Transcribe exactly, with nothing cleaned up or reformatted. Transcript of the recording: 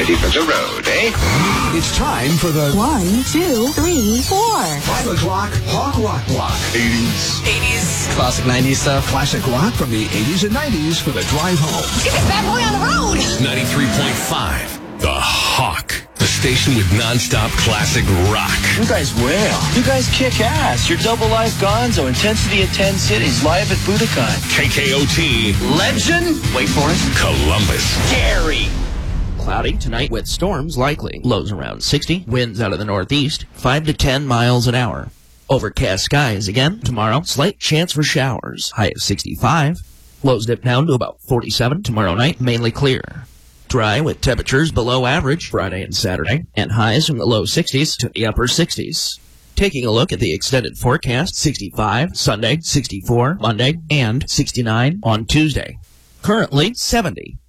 ready for the road, eh? It's time for the One, two, three, four. five o'clock Hawk Rock Block. eighties. eighties. Classic nineties stuff. Classic rock from the eighties and nineties for the drive home. Get this bad boy on the road. ninety-three point five. The Hawk. The station with nonstop classic rock. You guys wail. You guys kick ass. You're double life gonzo. Intensity at ten cities. Live at Budokan. K K O T. Legend. Wait for it. Columbus. Gary. Cloudy tonight with storms likely. Lows around sixty. Winds out of the northeast, five to ten miles an hour. Overcast skies again tomorrow. Slight chance for showers. High of sixty-five. Lows dip down to about forty-seven tomorrow night. Mainly clear. Dry with temperatures below average Friday and Saturday, and highs from the low sixties to the upper sixties. Taking a look at the extended forecast, sixty-five Sunday, sixty-four Monday, and sixty-nine on Tuesday. Currently seventy.